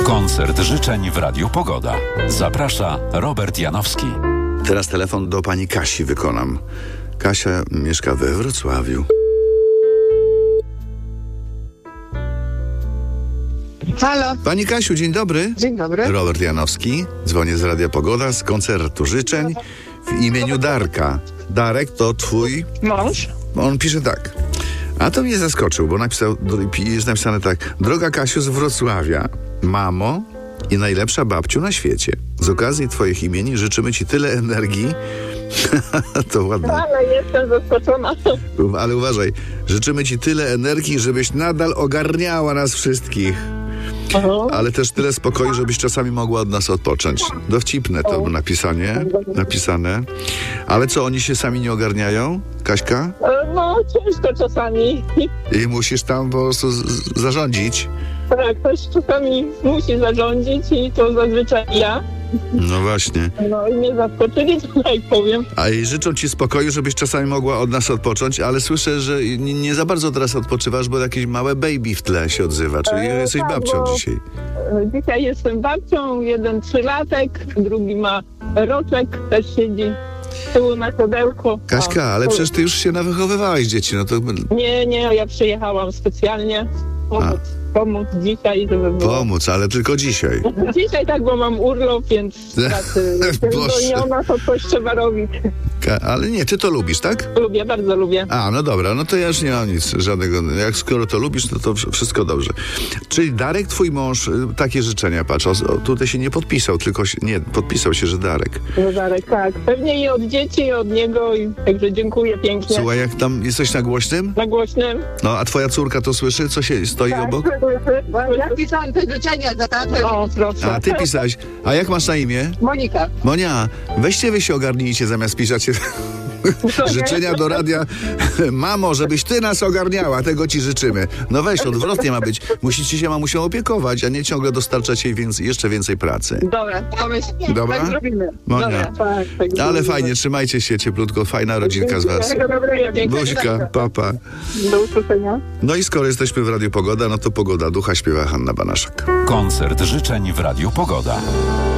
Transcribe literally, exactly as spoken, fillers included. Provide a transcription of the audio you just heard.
Koncert życzeń w Radiu Pogoda. Zaprasza Robert Janowski. Teraz telefon do pani Kasi wykonam. Kasia mieszka we Wrocławiu. Halo. Pani Kasiu, dzień dobry. Dzień dobry. Robert Janowski. Dzwonię z Radia Pogoda z koncertu życzeń w imieniu Darka. Darek to twój... Mąż? On pisze tak. A to mnie zaskoczył, bo napisał, jest napisane tak. Droga Kasiu z Wrocławia, mamo i najlepsza babciu na świecie. Z okazji twoich imieni życzymy ci tyle energii. To ładne. Ale jestem zaskoczona. Ale uważaj, życzymy ci tyle energii, żebyś nadal ogarniała nas wszystkich. Aha. Ale też tyle spokoju, żebyś czasami mogła od nas odpocząć. Dowcipne to napisanie, napisane. Ale co, oni się sami nie ogarniają, Kaśka? No, ciężko czasami. I musisz tam po prostu z- z- zarządzić. Tak, ktoś czasami musi zarządzić i to zazwyczaj ja. No właśnie. No i mnie zaskoczyli, to tak powiem. A i życzą ci spokoju, żebyś czasami mogła od nas odpocząć, ale słyszę, że nie, nie za bardzo teraz odpoczywasz, bo jakieś małe baby w tle się odzywa. Czyli E, jesteś tak, babcią bo- dzisiaj. Dzisiaj jestem babcią, jeden trzylatek, drugi ma roczek, też siedzi z tyłu na siodełku. Kaśka, ale O, przecież ty już się nawychowywałeś dzieci, no to Nie, nie, ja przyjechałam specjalnie pomóc, pomóc dzisiaj, żeby było. pomóc, ale tylko dzisiaj. Dzisiaj tak, bo mam urlop, więc pracy jestem Boże. zwolniona, to coś trzeba robić. Ka- ale nie, ty to lubisz, tak? Lubię, bardzo lubię. A, no dobra, no to ja już nie mam nic, żadnego, jak skoro to lubisz, no to wsz- wszystko dobrze. Czyli Darek, twój mąż, y, takie życzenia, patrz, o, o, tutaj się nie podpisał, tylko się, nie, podpisał się, że Darek. Darek, tak. Pewnie i od dzieci, i od niego, i także dziękuję pięknie. Słuchaj, jak tam jesteś na głośnym? Na głośnym. No, a twoja córka to słyszy, co się stoi obok? Ja pisałam te życzenia za tatę. O, proszę. A, ty pisałeś. A jak masz na imię? Monika. Monia, weźcie wy się ogarnijcie, zamiast pisać życzenia do radia. Mamo, żebyś ty nas ogarniała, tego ci życzymy. No weź, odwrotnie ma być. Musicie się mamusią opiekować, a nie ciągle dostarczać jej więcej, jeszcze więcej pracy. Dobra, pomyśl. Dobra? Tak zrobimy. Monia. Dobra, tak, tak Ale zrobimy. fajnie, trzymajcie się cieplutko, fajna rodzinka z was. Wszystkiego dobrego, dziękuję. Buźka, papa. Do usłyszenia. No i skoro jesteśmy w Radiu Pogoda, no to Pogoda Ducha śpiewa Hanna Banaszak. Koncert życzeń w Radiu Pogoda.